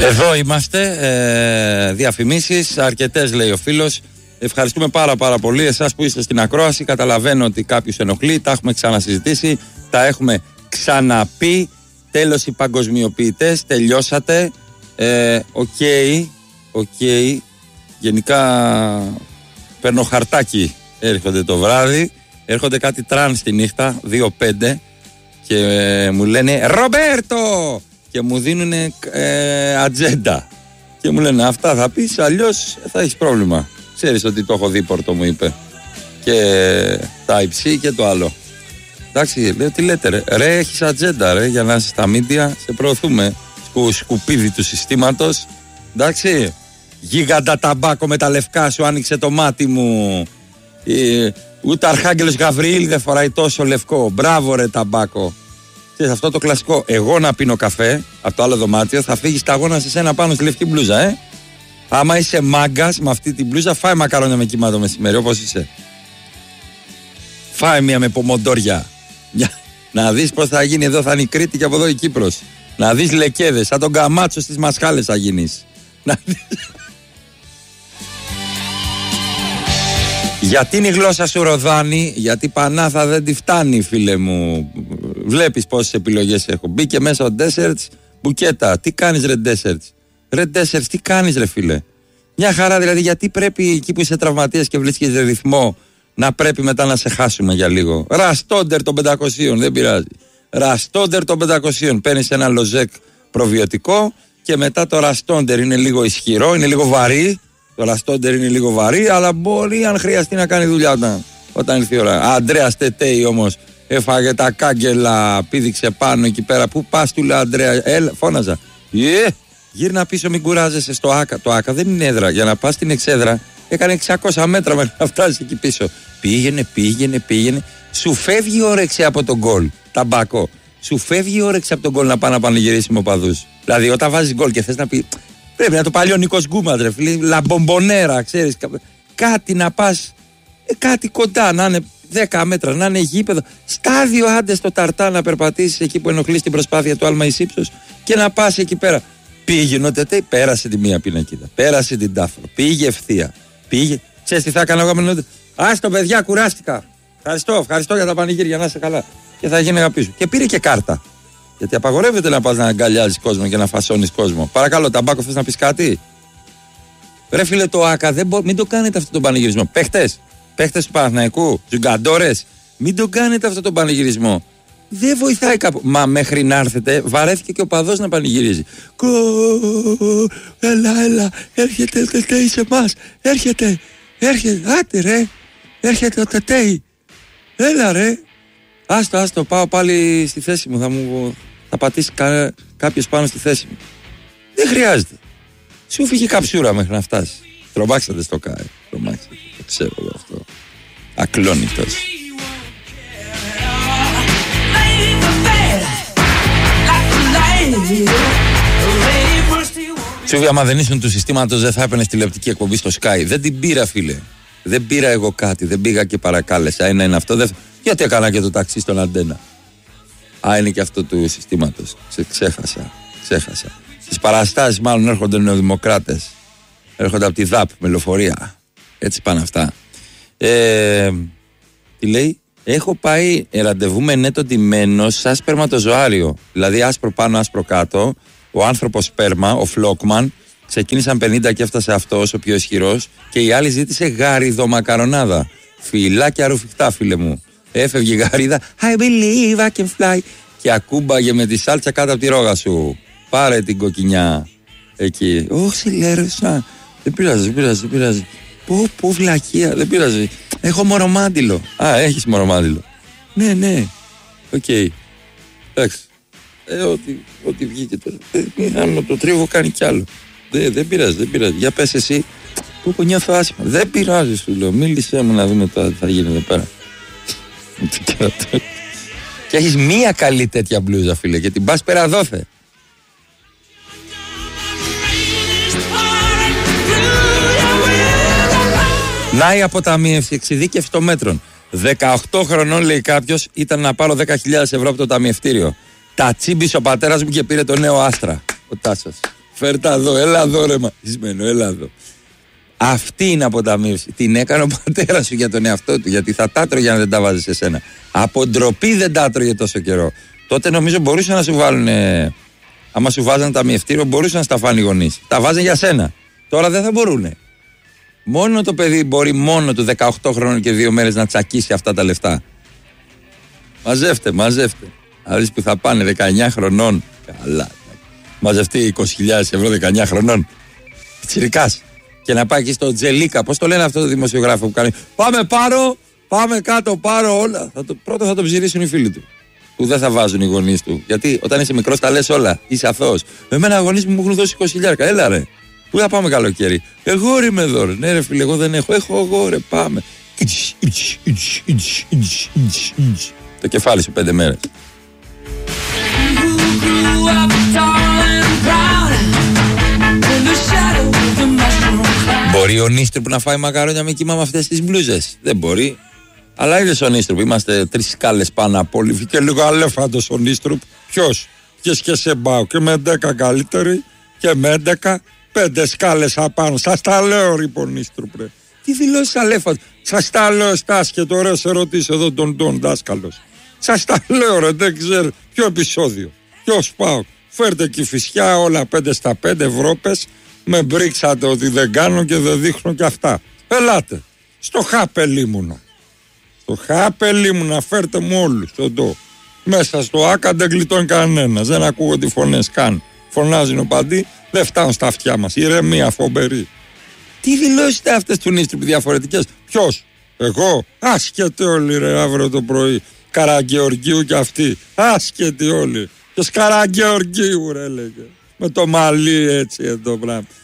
Εδώ είμαστε, διαφημίσεις, αρκετές λέει ο φίλος. Ευχαριστούμε πάρα πολύ εσάς που είστε στην ακρόαση. Καταλαβαίνω ότι κάποιους ενοχλεί, τα έχουμε ξανασυζητήσει, τα έχουμε ξαναπεί. Τέλος οι παγκοσμιοποιητές, τελειώσατε. Οκ. Γενικά παίρνω χαρτάκι, έρχονται το βράδυ, έρχονται κάτι τραν στη νύχτα, 2-5 και μου λένε Ρομπέρτο! Και μου δίνουν ατζέντα. Και μου λένε αυτά θα πεις, αλλιώς θα έχεις πρόβλημα. Ξέρεις ότι το έχω δει, Πορτο μου είπε. Και τα υψί και το άλλο. Εντάξει, λέω τι λέτε ρε, έχεις ατζέντα ρε, για να είσαι στα μίντια, σε προωθούμε. Σκουπίδι του συστήματος. Εντάξει, γίγαντα ταμπάκο με τα λευκά σου, άνοιξε το μάτι μου. Ούτε Αρχάγγελος Γαβριήλ δεν φοράει τόσο λευκό. Μπράβο ρε ταμπάκο. Ξέρεις αυτό το κλασικό, εγώ να πίνω καφέ από το άλλο δωμάτιο, θα φύγει σταγόνα σε σένα πάνω στη λευκή μπλούζα, Άμα είσαι μάγκας με αυτή την μπλούζα, φάει μακαρόνια με κύμα το μεσημέρι, όπως είσαι. Φάει μία με πομοντόρια. Να δεις πώς θα γίνει, εδώ θα είναι η Κρήτη και από εδώ η Κύπρος. Να δεις λεκέδες, σαν τον Καμάτσο στις μασχάλες θα γίνεις. Να δεις. Γιατί είναι η γλώσσα σου ροδάνη, γιατί πανάθα δεν τη φτάνει φίλε μου. Βλέπεις πόσες επιλογές έχω. Μπήκε μέσα ο Desserts, μπουκέτα. Τι κάνεις ρε Desserts? Ρε Desserts, τι κάνεις ρε φίλε? Μια χαρά δηλαδή, γιατί πρέπει εκεί που είσαι τραυματίας και βρίσκεις ρυθμό να πρέπει μετά να σε χάσουμε για λίγο? Ραστόντερ των 500, δεν πειράζει. Ραστόντερ των 500, παίρνεις ένα λοζέκ προβιωτικό και μετά το ραστόντερ είναι λίγο ισχυρό, είναι λίγο βαρύ. Το ραστόντερ είναι λίγο βαρύ, αλλά μπορεί αν χρειαστεί να κάνει δουλειά όταν ήρθε η ώρα. Αντρέας Τετέι όμως έφαγε τα κάγκελα, πήδηξε πάνω εκεί πέρα. Πού πας του λέει Αντρέα? Φώναζα. Γύρνα πίσω, μην κουράζεσαι στο ΆΚΑ. Το ΆΚΑ δεν είναι έδρα. Για να πας στην εξέδρα έκανε 600 μέτρα μέχρι να φτάσει εκεί πίσω. Πήγαινε. Σου φεύγει η όρεξη από τον γκολ. Ταμπάκο. Σου φεύγει η όρεξη από τον γκολ να πάει να πανηγυρίσει με οπαδούς. Δηλαδή όταν βάζεις γκολ και θες να πει. Πρέπει να το παλιό Νίκος Γκούμας ρε φίλε, λαμπομπονέρα, ξέρεις, κάτι να πας, κάτι κοντά, να είναι 10 μέτρα, να είναι γήπεδο, στάδιο άντε στο Ταρτά να περπατήσεις εκεί που ενοχλείς την προσπάθεια του άλμα εις ύψος και να πας εκεί πέρα. Πήγαινε ο Τετέι, πέρασε τη μία πινακίδα, πέρασε την τάφρο, πήγε ευθεία, ξέρεις τι θα έκανα εγώ με άστο παιδιά, κουράστηκα, ευχαριστώ για τα πανηγύρια, να είσαι καλά και θα γίνει αγαπή σου και πήρε και κάρτα. Γιατί απαγορεύεται να πας να αγκαλιάζεις κόσμο και να φασώνεις κόσμο. Παρακαλώ, Ταμπάκο, θες να πεις κάτι? Ρε φίλε, το ΆΚΑ, μην το κάνετε αυτό τον πανηγυρισμό. Παίχτες του Παναθηναϊκού, τζουγκαντόρες, μην το κάνετε αυτό τον πανηγυρισμό. Δεν βοηθάει κάπου. Μα μέχρι να έρθετε, βαρέθηκε και ο παδός να πανηγυρίζει. Έλα, έρχεται ο Τετέι σε εμάς. Έρχεται, άτε ρε, έρχεται ο Τετέι. Έλα ρε. Άστο, πάω πάλι στη θέση μου. Θα πατήσει κάποιος πάνω στη θέση μου. Δεν χρειάζεται. Σου φύγει καψούρα μέχρι να φτάσει. Τρομάξατε στο ΚΑΕ. Το ξέρω εγώ αυτό. Ακλόνητος. Σούβι, άμα δεν ήσουν του συστήματος δεν θα έπαιρνες τηλεοπτική εκπομπή στο Sky. Δεν την πήρα φίλε. Δεν πήρα εγώ κάτι. Δεν πήγα και παρακάλεσα. Ένα είναι αυτό. Γιατί έκανα και το ταξί στον Αντένα. Είναι και αυτό του συστήματος. Ξέχασα. Στις παραστάσεις μάλλον έρχονται νεοδημοκράτες. Έρχονται από τη ΔΑΠ με λεωφορεία. Έτσι πάνε αυτά. Τι λέει? Έχω πάει ραντεβού με νέτο ντυμένο σαν σπερματοζωάριο. Δηλαδή άσπρο πάνω, άσπρο κάτω. Ο άνθρωπος σπέρμα, ο Φλόκμαν. Ξεκίνησαν 50 και έφτασε αυτός ο πιο ισχυρός. Και η άλλη ζήτησε γάριδο μακαρονάδα. Φυλάκια ρουφιχτά φίλε μου. Έφευγε η γαρίδα. I believe I can fly. Και ακούμπαγε με τη σάλτσα κάτω από τη ρόγα σου. Πάρε την κοκκινιά. Εκεί. Όχι, λέρεσα. Δεν πειράζει. Πω, βλακεία. Δεν πειράζει. Έχω μορομάντιλο. Έχεις μορομάντιλο. Ναι. Οκ. Εντάξει. Ό,τι βγήκε τώρα. Αν το τρίβο κάνει κι άλλο. Δεν πειράζει. Για πες εσύ. Που νιώθω άσχημα. Δεν πειράζει, σου λέω. Μίλησέ μου να δούμε τώρα τι θα γίνει εδώ πέρα. Και έχεις μία καλή τέτοια μπλούζα φίλε και την πας πέρα δόθε. Να η αποταμίευση εξειδίκευση των μέτρων. 18 χρονών λέει κάποιος ήταν να πάρω 10.000 ευρώ από το ταμιευτήριο. Τα τσίμπησε ο πατέρας μου και πήρε το νέο Άστρα. Ο Τάσος. Φέρτα εδώ, έλα εδώ ρε μαγισμένο, έλα εδώ. Αυτή είναι αποταμίευση. Την έκανε ο πατέρας σου για τον εαυτό του, γιατί θα τα τρώγε αν δεν τα βάζει σε σένα. Από ντροπή δεν τα τρώγε τόσο καιρό. Τότε νομίζω μπορούσαν να σου βάλουν. Άμα σου βάζανε ταμιευτήριο, μπορούσαν να στα φάνε οι γονείς. Τα βάζανε για σένα. Τώρα δεν θα μπορούνε. Μόνο το παιδί μπορεί μόνο του 18 χρόνων και 2 μέρες να τσακίσει αυτά τα λεφτά. Μαζεύτε. Να δεις που θα πάνε 19 χρονών. Καλά. Μαζευτεί 20.000 ευρώ 19 χρονών. Τσιρικάς. Και να πάει εκεί στο Τζελίκα. Πώς το λένε αυτό το δημοσιογράφο που κάνει? Πάμε κάτω, πάρω όλα. Πρώτα θα το ψηρίσουν οι φίλοι του. Που δεν θα βάζουν οι γονείς του. Γιατί όταν είσαι μικρός τα λες όλα. Είσαι αθώος. Εμένα οι γονείς μου έχουν δώσει 20.000. Έλα ρε. Πού θα πάμε καλοκαίρι? Εγώ ρε είμαι εδώ. Ναι ρε φίλε, εγώ δεν έχω. Έχω εγώ ρε, πάμε. Το κεφάλι σου 5 μέρες. Μπορεί ο Νίστρουπ να φάει μακαρόνια με κύμα με αυτές τις μπλούζες? Δεν μπορεί. Αλλά είδες ο Νίστρουπ, είμαστε 3 σκάλες πάνω από όλη. Βγήκε λίγο αλέφαντος ο Νίστρουπ. Ποιος? Βγες και σε μπάω και με 10 καλύτεροι και με 11 5 σκάλες απάνω. Σας τα λέω ρε ο Νίστρουπ ρε. Τι δηλώσεις αλέφαντος? Σας τα λέω Στάσκε, τώρα σε ρωτήσω εδώ τον δάσκαλος. Σας τα λέω ρε, δεν ξέρω ποιο επεισόδιο. Ποιος πάω? Φέρτε Κηφισιά όλα 5 στα 5 Ευρώπες. Με μπρίξατε ότι δεν κάνω και δεν δείχνω και αυτά. Ελάτε. Στο Χάπελ ήμουνα. Στο Χάπελ ήμουνα, φέρτε μου όλους εδώ. Μέσα στο Άκα δεν γλιτώνει κανένας. Δεν ακούω τι φωνές καν. Φωνάζουν ο παντί, δεν φτάνουν στα αυτιά μας. Ηρεμία φοβερή. Τι δηλώσεις είναι αυτές του Νίστρουπ διαφορετικές? Ποιος? Εγώ? Άσχετοι όλοι ρε αύριο το πρωί. Καραγκεωργίου κι αυτοί. Άσχετοι όλοι. Και Καραγκεωργίου ρε λέγε. Με το μαλλί έτσι εδώ πράγμα.